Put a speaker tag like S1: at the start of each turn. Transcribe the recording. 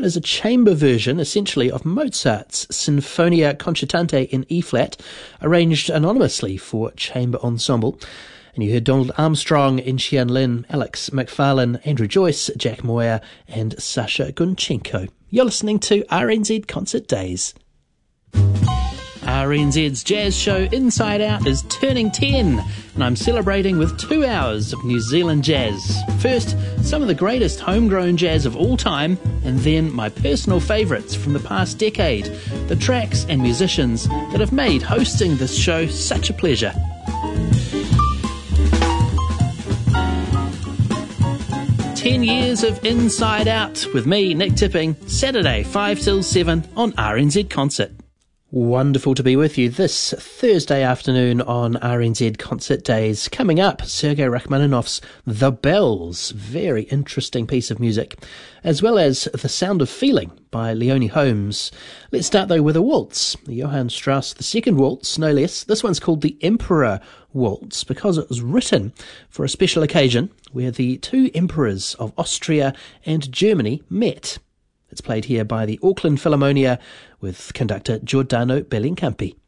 S1: That is a chamber version, essentially, of Mozart's Sinfonia Concertante in E-flat, arranged anonymously for chamber ensemble. And you heard Donald Armstrong, Inchian Lin, Alex McFarlane, Andrew Joyce, Jack Moyer, and Sasha Gunchenko. You're listening to RNZ Concert Days. RNZ's jazz show Inside Out is turning 10, and I'm celebrating with 2 hours of New Zealand jazz. First, some of the greatest homegrown jazz of all time, and then my personal favourites from the past decade, the tracks and musicians that have made hosting this show such a pleasure. "10 years of Inside Out" with me, Nick Tipping, Saturday 5 till 7 on RNZ Concert. Wonderful to be with you this Thursday afternoon on RNZ Concert Days. Coming up, Sergei Rachmaninoff's The Bells, very interesting piece of music, as well as The Sound of Feeling by Leonie Holmes. Let's start though with a waltz, the Johann Strauss II waltz, no less. This one's called the Emperor Waltz because it was written for a special occasion where the two emperors of Austria and Germany met. It's played here by the Auckland Philharmonia with conductor Giordano Bellincampi.